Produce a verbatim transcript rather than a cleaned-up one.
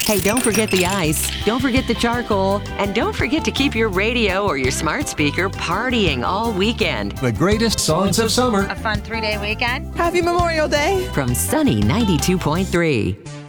Hey, don't forget the ice, don't forget the charcoal, and don't forget to keep your radio or your smart speaker partying all weekend. The greatest songs of summer. A fun three-day weekend. Happy Memorial Day. From Sunny ninety-two point three.